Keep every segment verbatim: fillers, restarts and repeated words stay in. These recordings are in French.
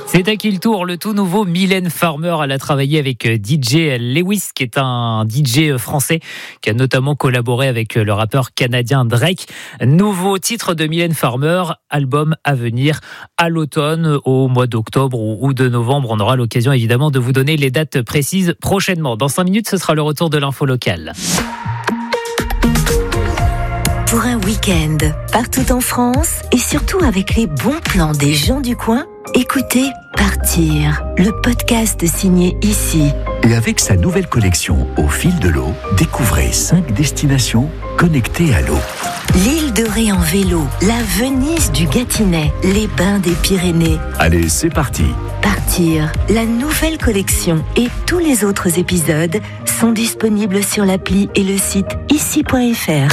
C'est à qui le tour, le tout nouveau Mylène Farmer. Elle a travaillé avec D J Lewis, qui est un D J français, qui a notamment collaboré avec le rappeur canadien Drake. Nouveau titre de Mylène Farmer, album à venir à l'automne, au mois d'octobre ou de novembre. On aura l'occasion évidemment de vous donner les dates précises prochainement. Dans cinq minutes, ce sera le retour de l'info locale. Pour un week-end partout en France et surtout avec les bons plans des gens du coin, écoutez Partir, le podcast signé Ici. Et avec sa nouvelle collection Au fil de l'eau, découvrez cinq destinations connectées à l'eau. L'île de Ré en vélo, la Venise du Gâtinais, les bains des Pyrénées. Allez, c'est parti. Partir, la nouvelle collection et tous les autres épisodes sont disponibles sur l'appli et le site ici point f r.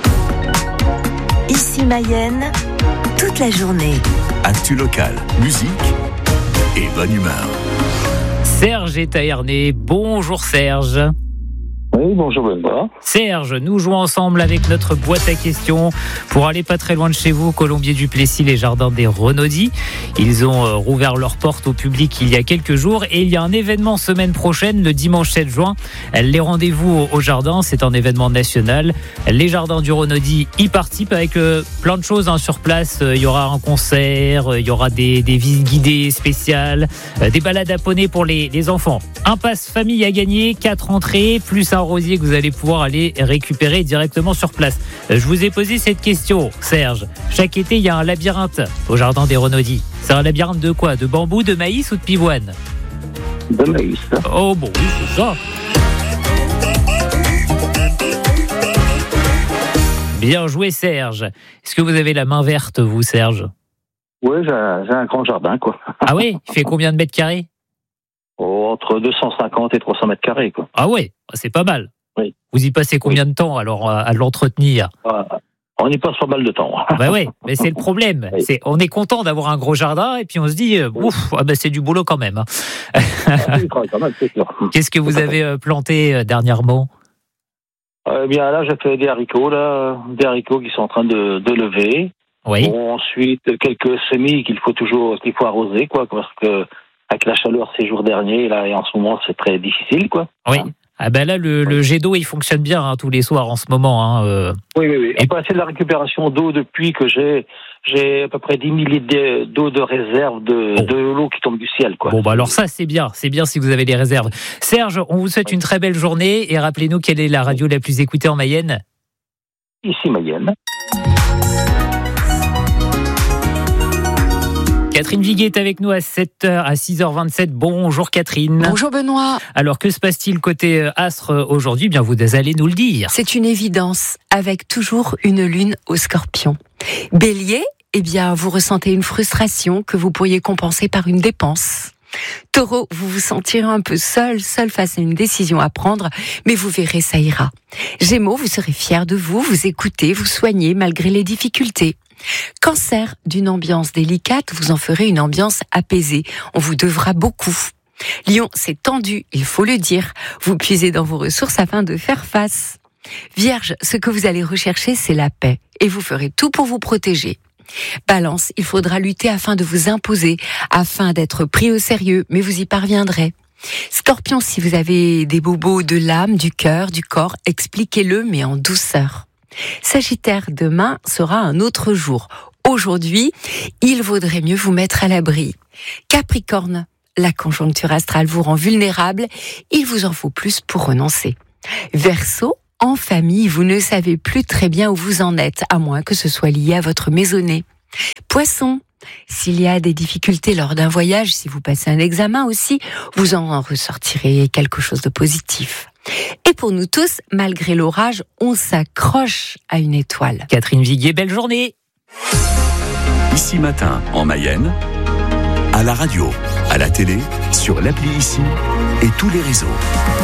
Ici Mayenne, toute la journée. Actu locale, musique et bonne humeur. Serge est à Ernée. Bonjour Serge. Oui, bonjour Benoît. Serge, nous jouons ensemble avec notre boîte à questions pour aller pas très loin de chez vous, Colombier-du-Plessis, les jardins des Renaudis. Ils ont rouvert leurs portes au public il y a quelques jours et il y a un événement semaine prochaine, le dimanche sept juin. Les rendez-vous au jardin, c'est un événement national. Les jardins du Renaudis y participent avec euh, plein de choses hein, sur place. Il y aura un concert, il y aura des, des visites guidées spéciales, euh, des balades à poney pour les, les enfants. Un pass famille à gagner, quatre entrées, plus un rosier que vous allez pouvoir aller récupérer directement sur place. Je vous ai posé cette question, Serge. Chaque été, il y a un labyrinthe au jardin des Renaudis. C'est un labyrinthe de quoi ? De bambou, de maïs ou de pivoine ? De maïs. Oh bon, oui, c'est ça. Bien joué, Serge. Est-ce que vous avez la main verte, vous, Serge ? Oui, j'ai un, j'ai un grand jardin, quoi. Ah oui ? Il fait combien de mètres carrés ? Oh, entre deux cent cinquante et trois cents mètres carrés, quoi. Ah ouais, c'est pas mal. Oui. Vous y passez combien oui. de temps alors à, à l'entretenir ? euh, On y passe pas mal de temps. Bah ouais, mais c'est le problème. Oui. C'est, on est content d'avoir un gros jardin et puis on se dit, euh, oui. ouf, ah bah c'est du boulot quand même. Ah, oui, quand même, c'est sûr. Qu'est-ce que vous avez euh, planté euh, dernièrement ? Eh bien, là, j'ai fait des haricots, là, des haricots qui sont en train de, de lever. Oui. Bon, ensuite, quelques semis qu'il faut toujours, qu'il faut arroser, quoi, parce que avec la chaleur ces jours derniers, là, et en ce moment, c'est très difficile, quoi. Oui. Ah ben là, le, le jet d'eau, il fonctionne bien hein, tous les soirs en ce moment. Hein, euh. Oui, oui, oui. Et... Enfin, c'est de la récupération d'eau depuis que j'ai, j'ai à peu près dix mille litres d'eau de réserve de, bon. de l'eau qui tombe du ciel, quoi. Bon, bah alors ça, c'est bien. C'est bien si vous avez les réserves. Serge, on vous souhaite oui. une très belle journée et rappelez-nous quelle est la radio la plus écoutée en Mayenne ? Ici, Mayenne. Catherine Viguet est avec nous à sept heures, à six heures vingt-sept. Bonjour Catherine. Bonjour Benoît. Alors que se passe-t-il côté astre aujourd'hui ? Bien, vous allez nous le dire. C'est une évidence, avec toujours une lune au Scorpion. Bélier, eh bien, vous ressentez une frustration que vous pourriez compenser par une dépense. Taureau, vous vous sentirez un peu seul, seul face à une décision à prendre, mais vous verrez, ça ira. Gémeaux, vous serez fier de vous, vous écoutez, vous soignez malgré les difficultés. Cancer, d'une ambiance délicate, vous en ferez une ambiance apaisée. On vous devra beaucoup. Lion, c'est tendu, il faut le dire. Vous puisez dans vos ressources afin de faire face. Vierge, ce que vous allez rechercher, c'est la paix. Et vous ferez tout pour vous protéger. Balance, il faudra lutter afin de vous imposer, afin d'être pris au sérieux, mais vous y parviendrez. Scorpion, si vous avez des bobos de l'âme, du cœur, du corps, expliquez-le, mais en douceur. Sagittaire, demain sera un autre jour. Aujourd'hui, il vaudrait mieux vous mettre à l'abri. Capricorne, la conjoncture astrale vous rend vulnérable. Il vous en faut plus pour renoncer. Verseau, en famille, vous ne savez plus très bien où vous en êtes, à moins que ce soit lié à votre maisonnée. Poisson, s'il y a des difficultés lors d'un voyage, si vous passez un examen aussi, vous en ressortirez quelque chose de positif. Et pour nous tous, malgré l'orage, on s'accroche à une étoile. Catherine Viguet, belle journée. Ici Matin, en Mayenne, à la radio, à la télé, sur l'appli Ici et tous les réseaux.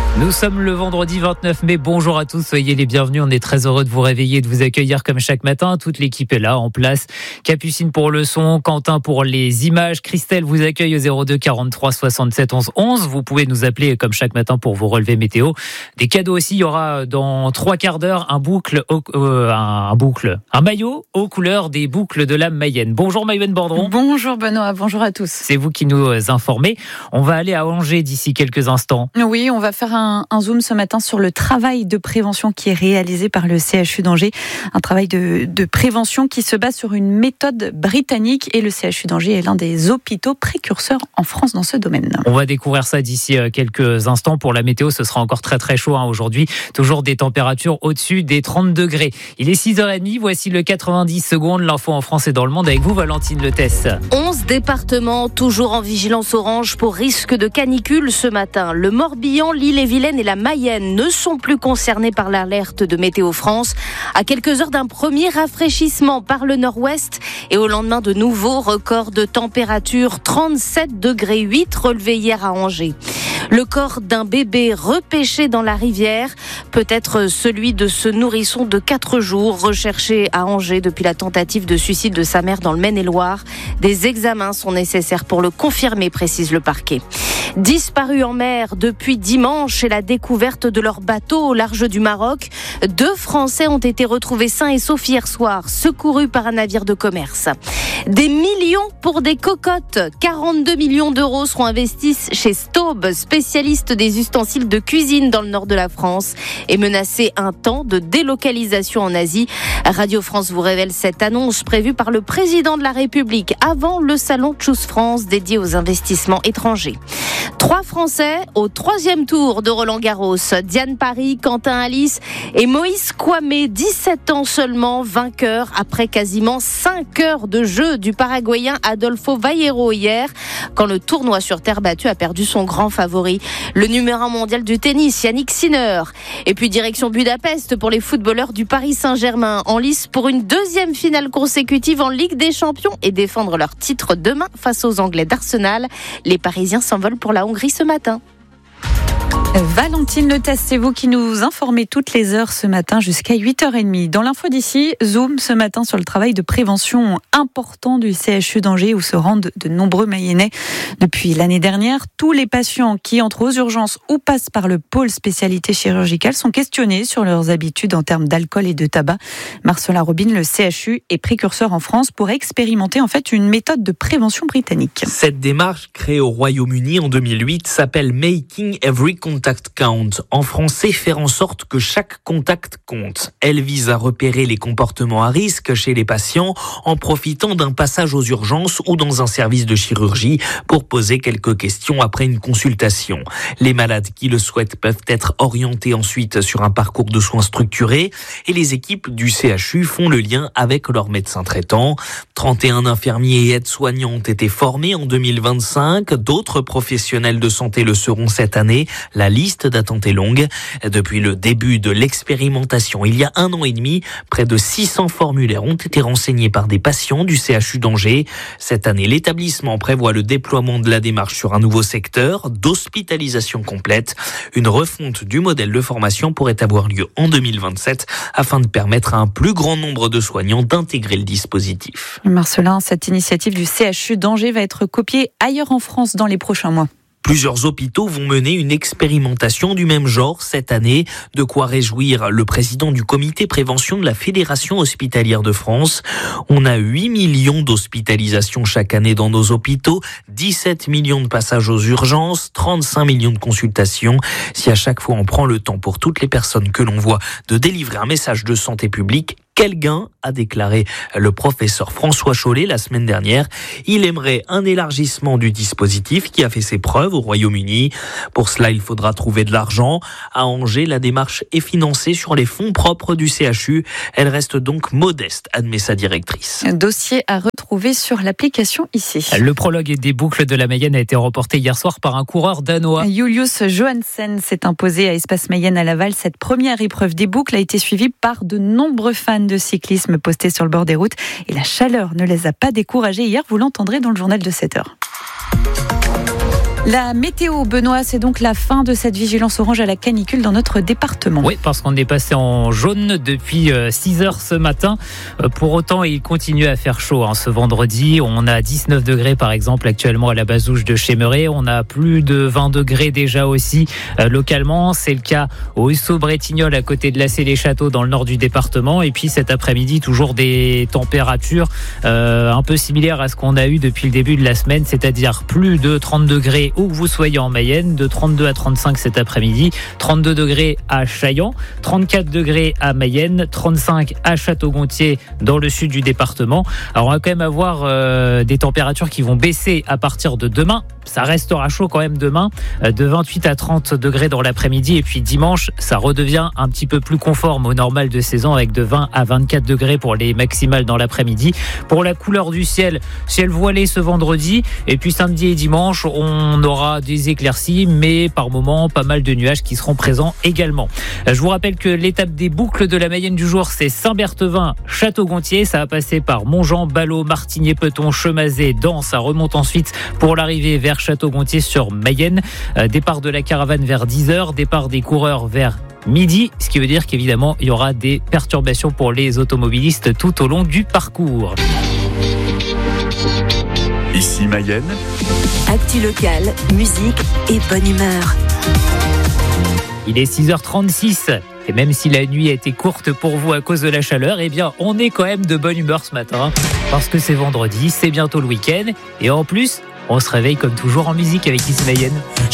Nous sommes le vendredi vingt-neuf mai. Bonjour à tous, soyez les bienvenus. On est très heureux de vous réveiller et de vous accueillir comme chaque matin. Toute l'équipe est là, en place. Capucine pour le son, Quentin pour les images. Christelle vous accueille au zéro deux quarante-trois soixante-sept onze onze. Vous pouvez nous appeler comme chaque matin pour vous relever météo. Des cadeaux aussi. Il y aura dans trois quarts d'heure un boucle, au, euh, un, un boucle, un maillot aux couleurs des boucles de la Mayenne. Bonjour Maïwen Bordron. Bonjour Benoît, bonjour à tous. C'est vous qui nous informez. On va aller à Angers d'ici quelques instants. Oui, on va faire un Un, un zoom ce matin sur le travail de prévention qui est réalisé par le C H U d'Angers. Un travail de, de prévention qui se base sur une méthode britannique et le C H U d'Angers est l'un des hôpitaux précurseurs en France dans ce domaine. On va découvrir ça d'ici quelques instants. Pour la météo, ce sera encore très très chaud hein, aujourd'hui. Toujours des températures au-dessus des trente degrés. Il est six heures trente, voici le quatre-vingt-dix secondes. L'info en France et dans le monde avec vous Valentine Le Test. onze départements toujours en vigilance orange pour risque de canicule ce matin. Le Morbihan, l'Ille-et-Vilaine et la Mayenne ne sont plus concernés par l'alerte de Météo France. À quelques heures d'un premier rafraîchissement par le nord-ouest et au lendemain de nouveaux records de température, trente-sept degrés huit relevés hier à Angers. Le corps d'un bébé repêché dans la rivière, peut-être celui de ce nourrisson de quatre jours recherché à Angers depuis la tentative de suicide de sa mère dans le Maine-et-Loire. Des examens sont nécessaires pour le confirmer, précise le parquet. Disparus en mer depuis dimanche et la découverte de leur bateau au large du Maroc, deux Français ont été retrouvés sains et saufs hier soir, secourus par un navire de commerce. Des millions pour des cocottes. quarante-deux millions d'euros seront investis chez Staub, spécialiste des ustensiles de cuisine dans le nord de la France, et menacé un temps de délocalisation en Asie. Radio France vous révèle cette annonce prévue par le président de la République avant le salon Choose France dédié aux investissements étrangers. Trois Français au troisième tour de Roland-Garros. Diane Paris, Quentin Alice et Moïse Kouamé, dix-sept ans seulement, vainqueur après quasiment cinq heures de jeu du Paraguayen Adolfo Vaillero hier, quand le tournoi sur terre battue a perdu son grand favori, le numéro un mondial du tennis, Yannick Sinner. Et puis direction Budapest pour les footballeurs du Paris Saint-Germain, en lice pour une deuxième finale consécutive en Ligue des Champions et défendre leur titre demain face aux Anglais d'Arsenal. Les Parisiens s'envolent pour la Hongrie ce matin. Valentine Le Test, c'est vous qui nous informez toutes les heures ce matin jusqu'à huit heures trente. Dans l'info d'ici, zoom ce matin sur le travail de prévention important du C H U d'Angers où se rendent de nombreux Mayennais. Depuis l'année dernière, tous les patients qui entrent aux urgences ou passent par le pôle spécialité chirurgicale sont questionnés sur leurs habitudes en termes d'alcool et de tabac. Marcela Robin, le C H U est précurseur en France pour expérimenter en fait une méthode de prévention britannique. Cette démarche créée au Royaume-Uni en deux mille huit s'appelle Making Every Contact Count. En français, faire en sorte que chaque contact compte. Elle vise à repérer les comportements à risque chez les patients en profitant d'un passage aux urgences ou dans un service de chirurgie pour poser quelques questions après une consultation. Les malades qui le souhaitent peuvent être orientés ensuite sur un parcours de soins structuré et les équipes du C H U font le lien avec leurs médecins traitants. trente et un infirmiers et aides-soignants ont été formés en deux mille vingt-cinq. D'autres professionnels de santé le seront cette année. La liste d'attente est longue. Depuis le début de l'expérimentation, il y a un an et demi, près de six cents formulaires ont été renseignés par des patients du C H U d'Angers. Cette année, l'établissement prévoit le déploiement de la démarche sur un nouveau secteur d'hospitalisation complète. Une refonte du modèle de formation pourrait avoir lieu en deux mille vingt-sept afin de permettre à un plus grand nombre de soignants d'intégrer le dispositif. Marcelin, cette initiative du C H U d'Angers va être copiée ailleurs en France dans les prochains mois. Plusieurs hôpitaux vont mener une expérimentation du même genre cette année, de quoi réjouir le président du comité prévention de la Fédération hospitalière de France. On a huit millions d'hospitalisations chaque année dans nos hôpitaux, dix-sept millions de passages aux urgences, trente-cinq millions de consultations. Si à chaque fois on prend le temps pour toutes les personnes que l'on voit de délivrer un message de santé publique, quel gain, a déclaré le professeur François Chollet la semaine dernière. Il aimerait un élargissement du dispositif qui a fait ses preuves au Royaume-Uni. Pour cela, il faudra trouver de l'argent. À Angers, la démarche est financée sur les fonds propres du C H U. Elle reste donc modeste, admet sa directrice. Un dossier à retrouver sur l'application ici. Le prologue des boucles de la Mayenne a été remporté hier soir par un coureur danois. Julius Johansen s'est imposé à Espace Mayenne à Laval. Cette première épreuve des boucles a été suivie par de nombreux fans de cyclisme postés sur le bord des routes. Et la chaleur ne les a pas découragés hier. Vous l'entendrez dans le journal de sept heures. La météo, Benoît, c'est donc la fin de cette vigilance orange à la canicule dans notre département. Oui, parce qu'on est passé en jaune depuis six heures ce matin. Pour autant, il continue à faire chaud hein, ce vendredi. On a dix-neuf degrés par exemple actuellement à la Bazouge de Chémeret. On a plus de vingt degrés déjà aussi euh, localement. C'est le cas au Husso-Bretignolles à côté de Lassay-les-Châteaux dans le nord du département. Et puis cet après-midi, toujours des températures euh, un peu similaires à ce qu'on a eu depuis le début de la semaine, c'est-à-dire plus de trente degrés où que vous soyez en Mayenne, de trente-deux à trente-cinq cet après-midi, trente-deux degrés à Chaillan, trente-quatre degrés à Mayenne, trente-cinq à Château-Gontier dans le sud du département. Alors on va quand même avoir euh, des températures qui vont baisser à partir de demain. Ça restera chaud quand même demain, euh, de vingt-huit à trente degrés dans l'après-midi, et puis dimanche, ça redevient un petit peu plus conforme au normal de saison avec de vingt à vingt-quatre degrés pour les maximales dans l'après-midi. Pour la couleur du ciel, ciel voilé ce vendredi, et puis samedi et dimanche, on aura des éclaircies, mais par moments, pas mal de nuages qui seront présents également. Je vous rappelle que l'étape des boucles de la Mayenne du jour, c'est Saint-Berthevin, Château-Gontier. Ça va passer par Montjean, Ballot, Martigné-Peton, Chemazé, Dans. Ça remonte ensuite pour l'arrivée vers Château-Gontier sur Mayenne. Euh, départ de la caravane vers dix heures, départ des coureurs vers midi, ce qui veut dire qu'évidemment, il y aura des perturbations pour les automobilistes tout au long du parcours. Ici Mayenne. Actu locale, musique et bonne humeur. Il est six heures trente-six et même si la nuit a été courte pour vous à cause de la chaleur, eh bien on est quand même de bonne humeur ce matin parce que c'est vendredi, c'est bientôt le week-end et en plus on se réveille comme toujours en musique avec Ici Mayenne.